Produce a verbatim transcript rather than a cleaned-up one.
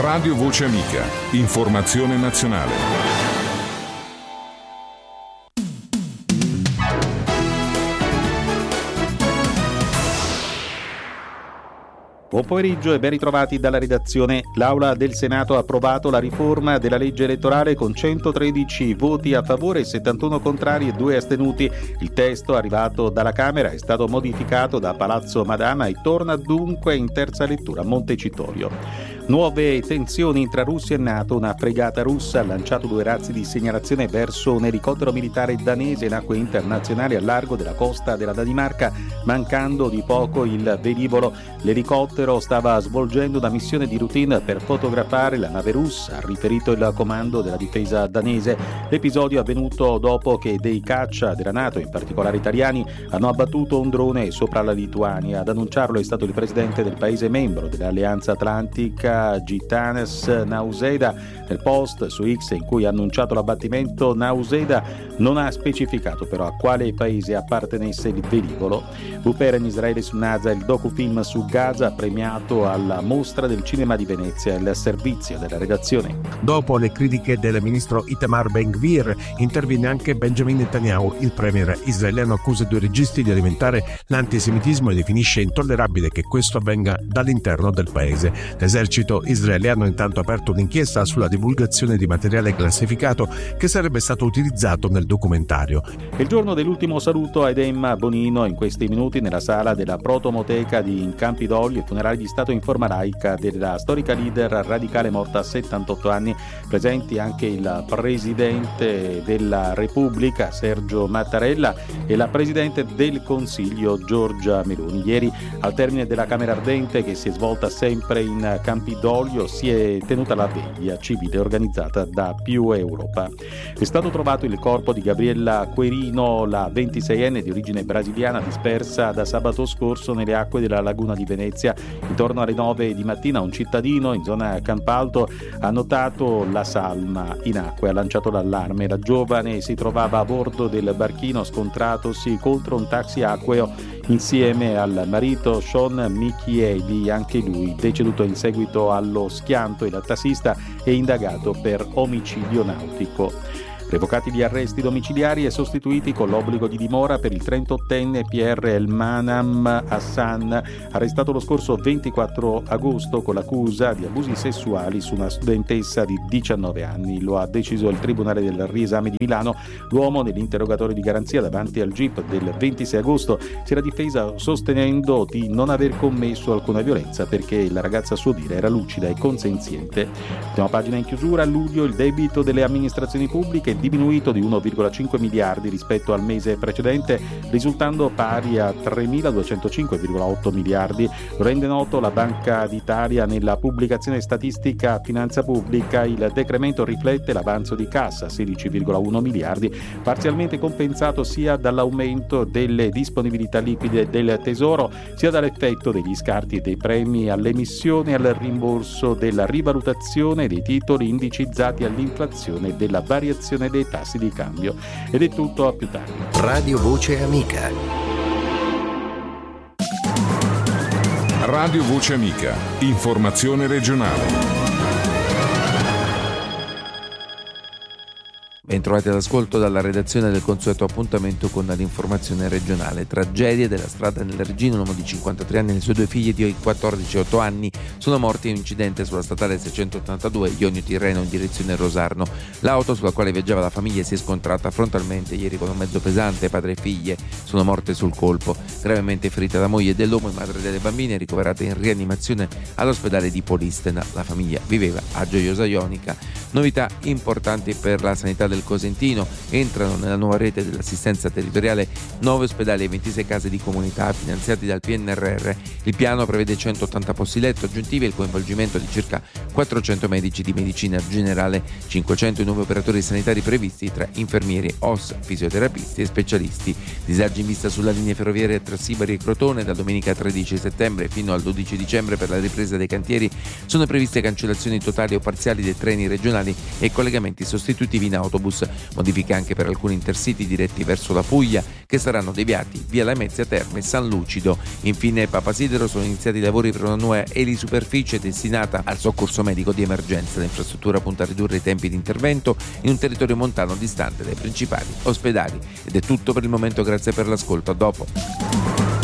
Radio Voce Amica. Informazione nazionale. Buon pomeriggio e ben ritrovati dalla redazione. L'Aula del Senato ha approvato la riforma della legge elettorale con centotredici voti a favore, settantuno contrari e due astenuti. Il testo arrivato dalla Camera è stato modificato da Palazzo Madama e torna dunque in terza lettura a Montecitorio. Nuove tensioni tra Russia e NATO. Una fregata russa ha lanciato due razzi di segnalazione verso un elicottero militare danese in acque internazionali al largo della costa della Danimarca, mancando di poco il velivolo. L'elicottero stava svolgendo una missione di routine per fotografare la nave russa, ha riferito il comando della difesa danese. L'episodio è avvenuto dopo che dei caccia della NATO, in particolare italiani, hanno abbattuto un drone sopra la Lituania. Ad annunciarlo è stato il presidente del paese membro dell'Alleanza Atlantica, Gitanas Nausėda. Nel post su X in cui ha annunciato l'abbattimento, Nausėda non ha specificato però a quale paese appartenesse il velivolo. Upera in Israele su Naza, il docufilm su Gaza premiato alla Mostra del Cinema di Venezia, il servizio della redazione. Dopo le critiche del ministro Itamar Ben-Gvir, interviene anche Benjamin Netanyahu. Il premier israeliano accusa i due registi di alimentare l'antisemitismo e definisce intollerabile che questo avvenga dall'interno del paese. L'esercito israeliano ha intanto aperto un'inchiesta sulla divulgazione di materiale classificato che sarebbe stato utilizzato nel documentario. È il giorno dell'ultimo saluto ad Emma Bonino in questi minuti nella sala della Protomoteca di Campidoglio, i funerali di Stato in forma laica della storica leader radicale morta a settantotto anni. Presenti anche il Presidente della Repubblica Sergio Mattarella e la Presidente del Consiglio Giorgia Meloni. Ieri, al termine della Camera Ardente, che si è svolta sempre in Campidoglio, si è tenuta la veglia civile organizzata da Più Europa. È stato trovato il corpo di Gabriella Querino, la ventiseienne di origine brasiliana, dispersa da sabato scorso nelle acque della laguna di Venezia. Intorno alle nove di mattina un cittadino in zona Campalto ha notato la salma in acqua e ha lanciato l'allarme. La giovane si trovava a bordo del barchino scontratosi contro un taxi acqueo insieme al marito Sean Michieli, anche lui deceduto in seguito allo schianto, e il tassista è indagato per omicidio nautico. Revocati gli arresti domiciliari e sostituiti con l'obbligo di dimora per il trentottenne Pierre Elmanam Hassan, arrestato lo scorso ventiquattro agosto con l'accusa di abusi sessuali su una studentessa di diciannove anni. Lo ha deciso il Tribunale del Riesame di Milano. L'uomo, nell'interrogatorio di garanzia davanti al G I P del ventisei agosto, si era difesa sostenendo di non aver commesso alcuna violenza perché la ragazza, a suo dire, era lucida e consenziente. Ultima pagina in chiusura. A luglio il debito delle amministrazioni pubbliche diminuito di uno virgola cinque miliardi rispetto al mese precedente, risultando pari a tremiladuecentocinque virgola otto miliardi. Lo rende noto la Banca d'Italia nella pubblicazione statistica Finanza Pubblica. Il decremento riflette l'avanzo di cassa, sedici virgola uno miliardi, parzialmente compensato sia dall'aumento delle disponibilità liquide del Tesoro, sia dall'effetto degli scarti e dei premi all'emissione e al rimborso della rivalutazione dei titoli indicizzati all'inflazione e della variazione dei tassi di cambio. Ed è tutto, a più tardi. Radio Voce Amica. Radio Voce Amica. Informazione regionale. Bentrovati all'ascolto dalla redazione del consueto appuntamento con l'informazione regionale. Tragedia della strada nel Regino. Un uomo di cinquantatré anni e le sue due figlie di quattordici e otto anni sono morti in un incidente sulla statale seicentottantadue Ionio-Tirreno in direzione Rosarno. L'auto sulla quale viaggiava la famiglia si è scontrata frontalmente ieri con un mezzo pesante. Padre e figlie sono morte sul colpo. Gravemente ferita la moglie dell'uomo e madre delle bambine, ricoverata in rianimazione all'ospedale di Polistena. La famiglia viveva a Gioiosa Ionica. Novità importanti per la sanità del Cosentino. Entrano nella nuova rete dell'assistenza territoriale nove ospedali e ventisei case di comunità finanziati dal P N R R. Il piano prevede centottanta posti letto aggiuntivi e il coinvolgimento di circa quattrocento medici di medicina generale, cinquecento i nuovi operatori sanitari previsti tra infermieri, O S, fisioterapisti e specialisti. Disagi in vista sulla linea ferroviaria tra Sibari e Crotone. Da domenica tredici settembre fino al dodici dicembre, per la ripresa dei cantieri, sono previste cancellazioni totali o parziali dei treni regionali e collegamenti sostitutivi in autobus autobus, modifiche anche per alcuni intercity diretti verso la Puglia che saranno deviati via Lamezia Terme e San Lucido. Infine Papasidero sono iniziati i lavori per una nuova elisuperficie destinata al soccorso medico di emergenza. L'infrastruttura punta a ridurre i tempi di intervento in un territorio montano distante dai principali ospedali. Ed è tutto per il momento, grazie per l'ascolto, a dopo.